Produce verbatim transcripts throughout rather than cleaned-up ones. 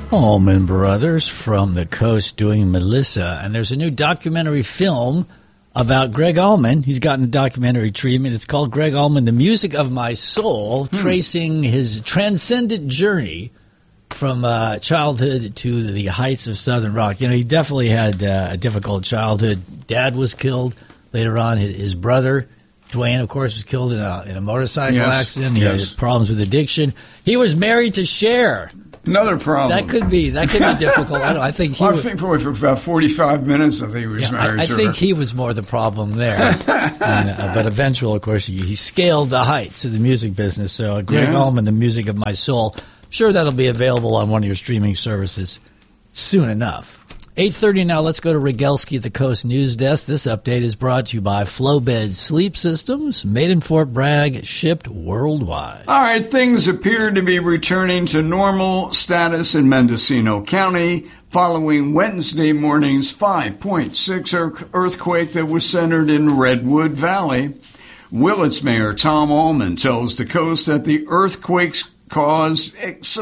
Allman Brothers from the coast doing Melissa. And there's a new documentary film about Greg Allman. He's gotten a documentary treatment. It's called Greg Allman, The Music of My Soul, hmm. tracing his transcendent journey from uh, childhood to the heights of Southern rock. You know, he definitely had uh, a difficult childhood. Dad was killed. Later on, his, his brother, Dwayne, of course, was killed in a, in a motorcycle yes. accident. He yes. had problems with addiction. He was married to Cher. Another problem. That could be that could be difficult. I don't. I think he. Well, I was, think for about forty-five minutes, I think he was yeah, married I, I to think her. he was more the problem there. and, uh, but eventually, of course, he, he scaled the heights of the music business. So, uh, Greg yeah. Allman, The Music of My Soul. I'm sure that'll be available on one of your streaming services soon enough. eight thirty now, let's go to Rogelski at the Coast News Desk. This update is brought to you by Flowbed Sleep Systems, made in Fort Bragg, shipped worldwide. All right, things appear to be returning to normal status in Mendocino County following Wednesday morning's five point six earthquake that was centered in Redwood Valley. Willits Mayor Tom Allman tells the Coast that the earthquakes caused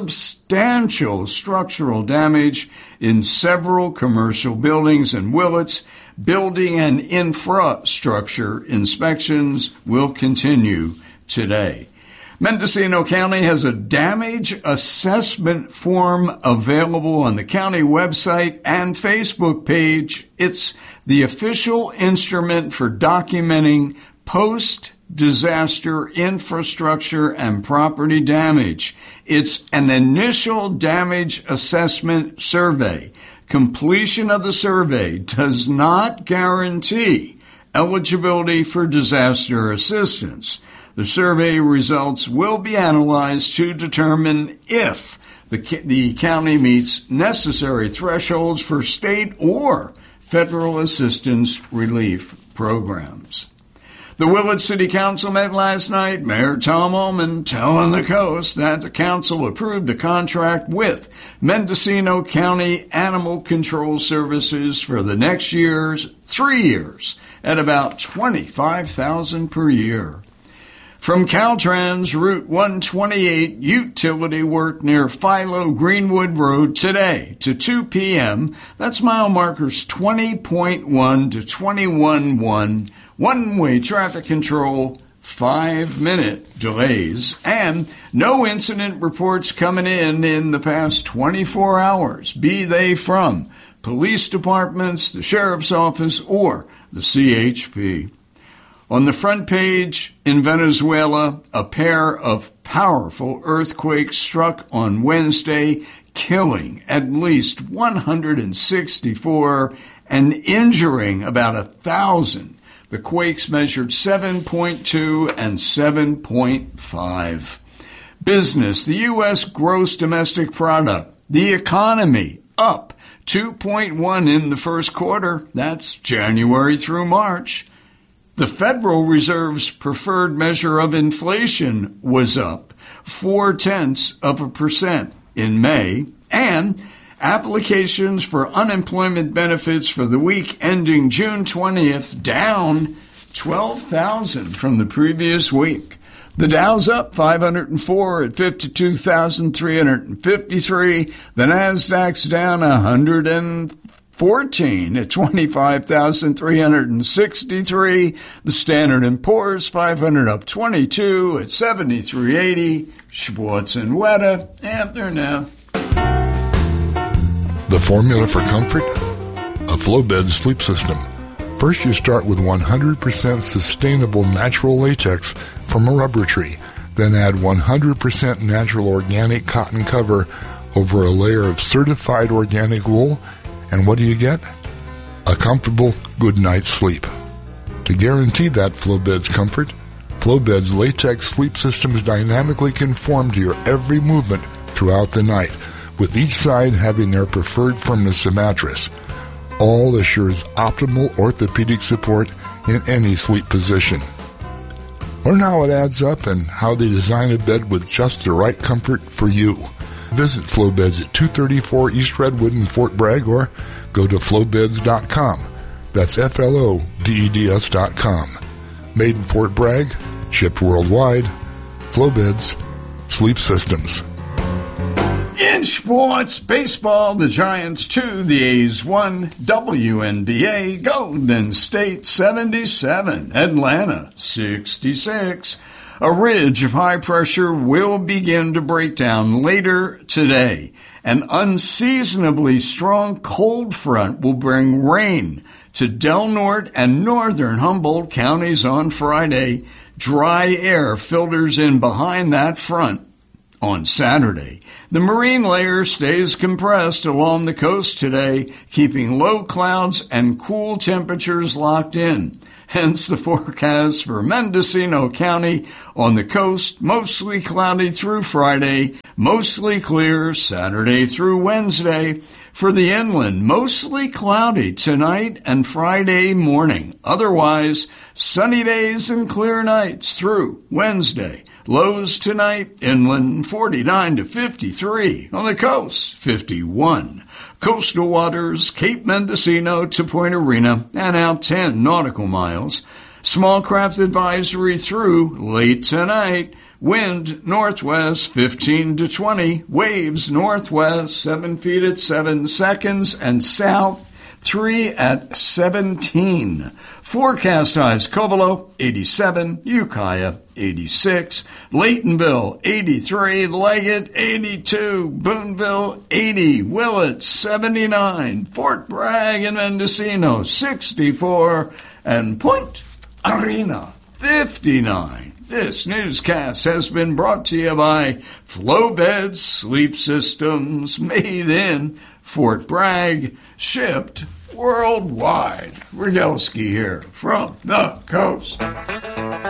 substantial structural damage in several commercial buildings in Willits. Building and infrastructure inspections will continue today. Mendocino County has a damage assessment form available on the county website and Facebook page. It's the official instrument for documenting post disaster infrastructure and property damage. It's an initial damage assessment survey. Completion of the survey does not guarantee eligibility for disaster assistance. The survey results will be analyzed to determine if the, the county meets necessary thresholds for state or federal assistance relief programs. The Willits City Council met last night. Mayor Tom Allman telling the Coast that the council approved a contract with Mendocino County Animal Control Services for the next year's three years at about twenty-five thousand dollars per year. From Caltrans, Route one twenty-eight, utility work near Philo Greenwood Road today to two p.m. That's mile markers twenty point one to twenty-one point one. One-way traffic control, five-minute delays, and no incident reports coming in in the past twenty-four hours, be they from police departments, the sheriff's office, or the C H P. On the front page, in Venezuela, a pair of powerful earthquakes struck on Wednesday, killing at least one hundred sixty-four and injuring about a thousand. The quakes measured seven point two and seven point five. Business, the U S gross domestic product, the economy, up two point one in the first quarter. That's January through March. The Federal Reserve's preferred measure of inflation was up four-tenths of a percent in May, and applications for unemployment benefits for the week ending June twentieth down twelve thousand from the previous week. The Dow's up five hundred four at fifty-two thousand three hundred fifty-three. The Nasdaq's down one hundred fourteen at twenty-five thousand three hundred sixty-three. The Standard and Poor's five hundred up twenty-two at seventy-three eighty. Schwartz and Weta after now. The formula for comfort? A Flowbed sleep system. First, you start with one hundred percent sustainable natural latex from a rubber tree. Then add one hundred percent natural organic cotton cover over a layer of certified organic wool. And what do you get? A comfortable, good night's sleep. To guarantee that Flowbed's comfort, Flowbed's latex sleep systems dynamically conform to your every movement throughout the night, with each side having their preferred firmness of mattress. All assures optimal orthopedic support in any sleep position. Learn how it adds up and how they design a bed with just the right comfort for you. Visit Flowbeds at two thirty-four East Redwood in Fort Bragg or go to flowbeds dot com. That's F L O D E D S dot com. Made in Fort Bragg, shipped worldwide. Flowbeds Sleep Systems. In sports, baseball, the Giants two, the A's one, W N B A, Golden State seventy-seven, Atlanta sixty-six. A ridge of high pressure will begin to break down later today. An unseasonably strong cold front will bring rain to Del Norte and northern Humboldt counties on Friday. Dry air filters in behind that front on Saturday. The marine layer stays compressed along the coast today, keeping low clouds and cool temperatures locked in. Hence the forecast for Mendocino County on the coast, mostly cloudy through Friday, mostly clear Saturday through Wednesday. For the inland, mostly cloudy tonight and Friday morning. Otherwise, sunny days and clear nights through Wednesday. Lows tonight, inland forty-nine to fifty-three. On the coast, fifty-one. Coastal waters, Cape Mendocino to Point Arena, and out ten nautical miles. Small craft advisory through late tonight. Wind northwest fifteen to twenty. Waves northwest seven feet at seven seconds. And south three at seventeen. Forecast highs: Covelo eighty-seven, Ukiah eighty-six, Laytonville eighty-three, Leggett eighty-two, Boonville eighty, Willett seventy-nine, Fort Bragg and Mendocino sixty-four, and Point Arena fifty-nine. This newscast has been brought to you by Flowbed Sleep Systems, made in Fort Bragg, shipped worldwide. Rygelski here from the coast.